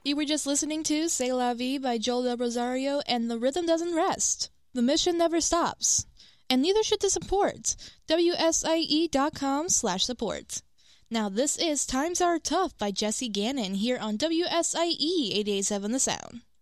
You were just listening to C'est La Vie by Joel Del Rosario, and the rhythm doesn't rest. The mission never stops. And neither should the support. WSIE.com/support. Now this is Times Are Tough by Jesse Gannon here on WSIE 88.7 The Sound.